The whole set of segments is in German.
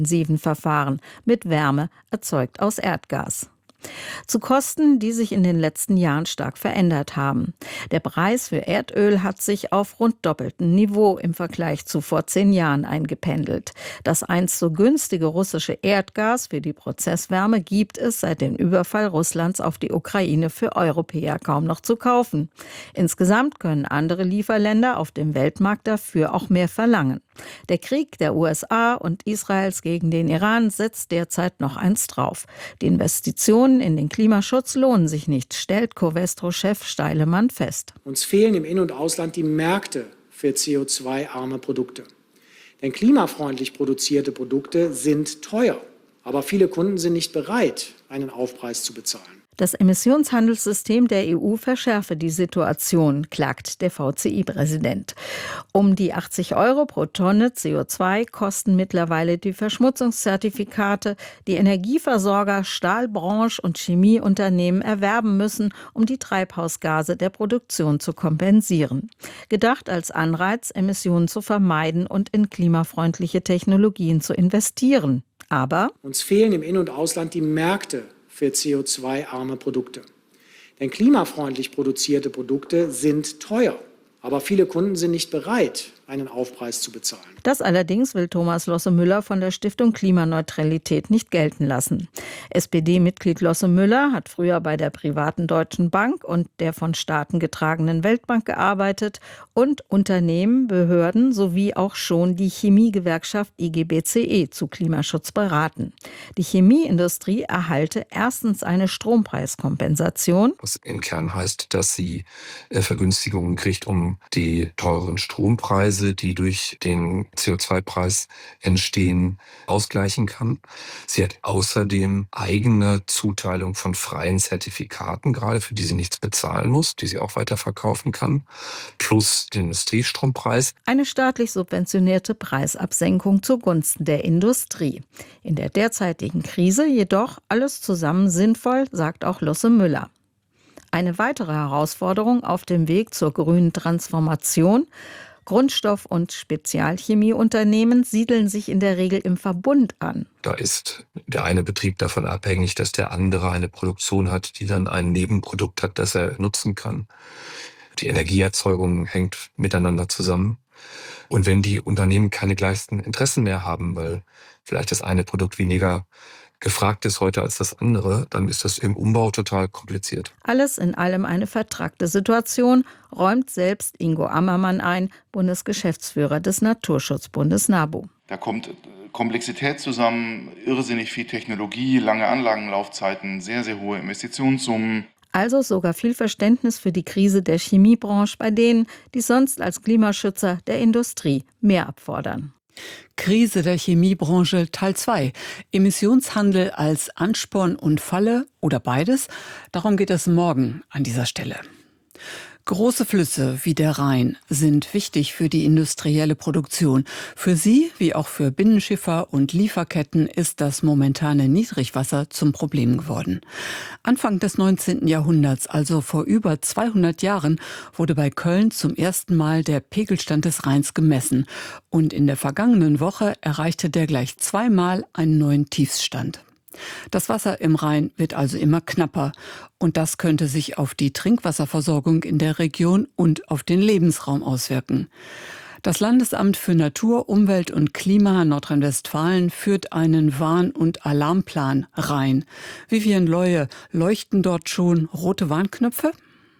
Verfahren mit Wärme erzeugt aus Erdgas. Zu Kosten, die sich in den letzten Jahren stark verändert haben. Der Preis für Erdöl hat sich auf rund doppeltem Niveau im Vergleich zu vor 10 Jahren eingependelt. Das einst so günstige russische Erdgas für die Prozesswärme gibt es seit dem Überfall Russlands auf die Ukraine für Europäer kaum noch zu kaufen. Insgesamt können andere Lieferländer auf dem Weltmarkt dafür auch mehr verlangen. Der Krieg der USA und Israels gegen den Iran setzt derzeit noch eins drauf. Die Investitionen in den Klimaschutz lohnen sich nicht, stellt Covestro-Chef Steilemann fest. Uns fehlen im In- und Ausland die Märkte für CO2-arme Produkte. Denn klimafreundlich produzierte Produkte sind teuer. Aber viele Kunden sind nicht bereit, einen Aufpreis zu bezahlen. Das Emissionshandelssystem der EU verschärfe die Situation, klagt der VCI-Präsident. Um die 80 € pro Tonne CO2 kosten mittlerweile die Verschmutzungszertifikate, die Energieversorger, Stahlbranche und Chemieunternehmen erwerben müssen, um die Treibhausgase der Produktion zu kompensieren. Gedacht als Anreiz, Emissionen zu vermeiden und in klimafreundliche Technologien zu investieren. Aber uns fehlen im In- und Ausland die Märkte für CO2-arme Produkte. Denn klimafreundlich produzierte Produkte sind teuer. Aber viele Kunden sind nicht bereit, einen Aufpreis zu bezahlen. Das allerdings will Thomas Losse-Müller von der Stiftung Klimaneutralität nicht gelten lassen. SPD-Mitglied Losse-Müller hat früher bei der privaten Deutschen Bank und der von Staaten getragenen Weltbank gearbeitet und Unternehmen, Behörden sowie auch schon die Chemiegewerkschaft IGBCE zu Klimaschutz beraten. Die Chemieindustrie erhalte erstens eine Strompreiskompensation. Was im Kern heißt, dass sie Vergünstigungen kriegt, um die teuren Strompreise, die durch den CO2-Preis entstehen, ausgleichen kann. Sie hat außerdem eigene Zuteilung von freien Zertifikaten, gerade für die sie nichts bezahlen muss, die sie auch weiterverkaufen kann, plus den Industriestrompreis. Eine staatlich subventionierte Preisabsenkung zugunsten der Industrie. In der derzeitigen Krise jedoch alles zusammen sinnvoll, sagt auch Losse-Müller. Eine weitere Herausforderung auf dem Weg zur grünen Transformation: Grundstoff- und Spezialchemieunternehmen siedeln sich in der Regel im Verbund an. Da ist der eine Betrieb davon abhängig, dass der andere eine Produktion hat, die dann ein Nebenprodukt hat, das er nutzen kann. Die Energieerzeugung hängt miteinander zusammen. Und wenn die Unternehmen keine gleichen Interessen mehr haben, weil vielleicht das eine Produkt weniger gefragt ist heute als das andere, dann ist das im Umbau total kompliziert. Alles in allem eine vertrackte Situation, räumt selbst Ingo Ammermann ein, Bundesgeschäftsführer des Naturschutzbundes NABU. Da kommt Komplexität zusammen, irrsinnig viel Technologie, lange Anlagenlaufzeiten, sehr, sehr hohe Investitionssummen. Also sogar viel Verständnis für die Krise der Chemiebranche bei denen, die sonst als Klimaschützer der Industrie mehr abfordern. Krise der Chemiebranche Teil 2. Emissionshandel als Ansporn und Falle oder beides? Darum geht es morgen an dieser Stelle. Große Flüsse wie der Rhein sind wichtig für die industrielle Produktion. Für sie, wie auch für Binnenschiffer und Lieferketten, ist das momentane Niedrigwasser zum Problem geworden. Anfang des 19. Jahrhunderts, also vor über 200 Jahren, wurde bei Köln zum ersten Mal der Pegelstand des Rheins gemessen. Und in der vergangenen Woche erreichte der gleich zweimal einen neuen Tiefsstand. Das Wasser im Rhein wird also immer knapper und das könnte sich auf die Trinkwasserversorgung in der Region und auf den Lebensraum auswirken. Das Landesamt für Natur, Umwelt und Klima Nordrhein-Westfalen führt einen Warn- und Alarmplan Rhein. Vivian Leue, leuchten dort schon rote Warnknöpfe?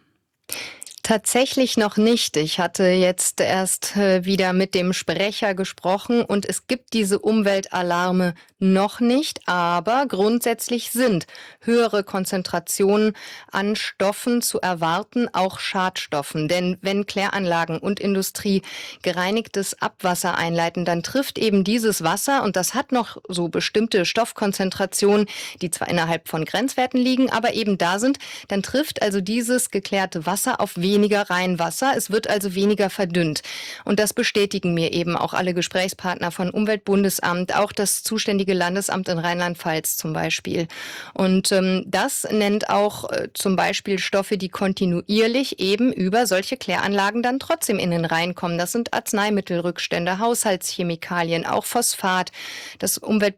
Tatsächlich noch nicht. Ich hatte jetzt erst wieder mit dem Sprecher gesprochen und es gibt diese Umweltalarme noch nicht, aber grundsätzlich sind höhere Konzentrationen an Stoffen zu erwarten, auch Schadstoffen. Denn wenn Kläranlagen und Industrie gereinigtes Abwasser einleiten, dann trifft eben dieses Wasser, und das hat noch so bestimmte Stoffkonzentrationen, die zwar innerhalb von Grenzwerten liegen, aber eben da sind, dann trifft also dieses geklärte Wasser auf weniger Rheinwasser. Es wird also weniger verdünnt. Und das bestätigen mir eben auch alle Gesprächspartner von Umweltbundesamt, auch das zuständige Landesamt in Rheinland-Pfalz zum Beispiel. Und das nennt auch zum Beispiel Stoffe, die kontinuierlich eben über solche Kläranlagen dann trotzdem in den Rhein kommen. Das sind Arzneimittelrückstände, Haushaltschemikalien, auch Phosphat. Das Umweltbundesamt